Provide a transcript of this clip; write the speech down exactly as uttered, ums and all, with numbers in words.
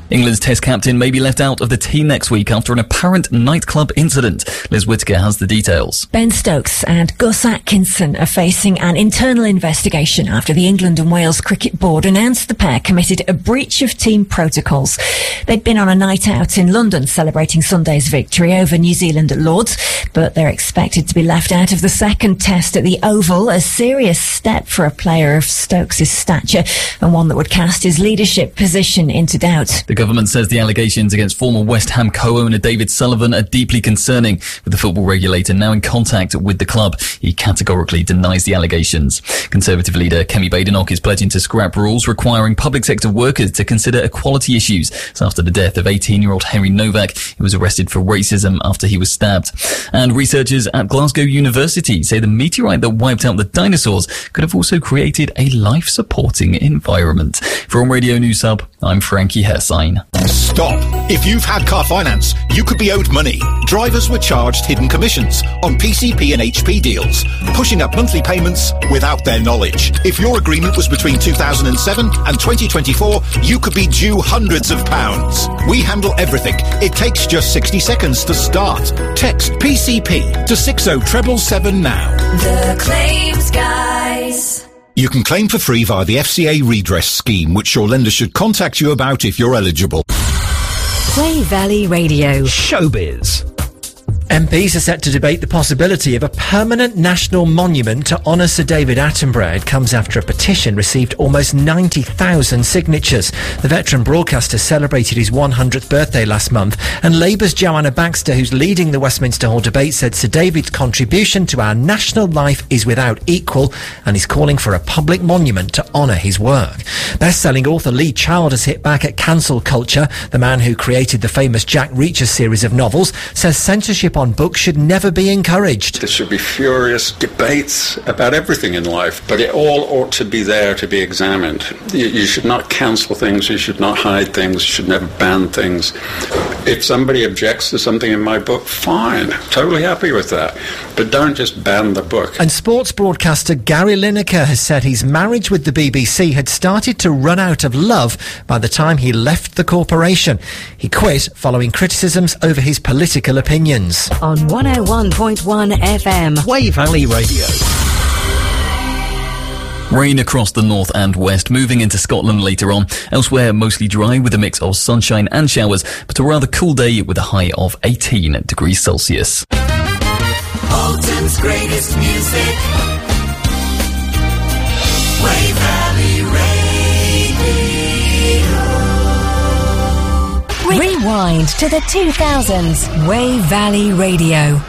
England's Test captain may be left out of the team next week after an apparent nightclub incident. Liz Whittaker has the details. Ben Stokes and Gus Atkinson are facing an internal investigation after the England and Wales Cricket Board announced the pair committed a breach of team protocols. They'd been on a night out in London celebrating Sunday's victory over New Zealand at Lord's, but they're expected to be left out of the second Test at the Oval, a serious step for a player of Stokes' stature and one that would cast his leadership position into doubt. The government says the allegations against former West Ham co-owner David Sullivan are deeply concerning, with the football regulator now in contact with the club. He categorically denies the allegations. Conservative leader Kemi Badenoch is pledging to scrap rules requiring public sector workers to consider equality issues. So after the death of eighteen-year-old Henry Novak, he was arrested for racism after he was stabbed. And researchers at Glasgow University say the meteorite that wiped out the dinosaurs could have also created a life-supporting environment. From Radio News Hub, I'm Frankie Hersign. Stop. If you've had car finance, you could be owed money. Drivers were charged hidden commissions on P C P and H P deals, pushing up monthly payments without their knowledge. If your agreement was between two thousand seven and twenty twenty-four, you could be due hundreds of pounds. We handle everything. It takes just sixty seconds to start. Text P C P to six oh seven seven now. The Claims Guys. You can claim for free via the F C A redress scheme, which your lender should contact you about if you're eligible. Clay Valley Radio. Showbiz. M Ps are set to debate the possibility of a permanent national monument to honour Sir David Attenborough. It comes after a petition received almost ninety thousand signatures. The veteran broadcaster celebrated his one hundredth birthday last month, and Labour's Joanna Baxter, who's leading the Westminster Hall debate, said Sir David's contribution to our national life is without equal, and is calling for a public monument to honour his work. Best-selling author Lee Child has hit back at cancel culture. The man who created the famous Jack Reacher series of novels says censorship on books should never be encouraged. There should be furious debates about everything in life, but it all ought to be there to be examined. You, you should not cancel things, you should not hide things, you should never ban things. If somebody objects to something in my book, fine, totally happy with that, but don't just ban the book. And sports broadcaster Gary Lineker has said his marriage with the B B C had started to run out of love by the time he left the corporation. He quit following criticisms over his political opinions. On one oh one point one F M. Way Valley Radio. Rain across the north and west, moving into Scotland later on. Elsewhere, mostly dry with a mix of sunshine and showers, but a rather cool day with a high of eighteen degrees Celsius. Bolton's greatest music. Way Valley Radio. Rewind to the two thousands. Way Valley Radio.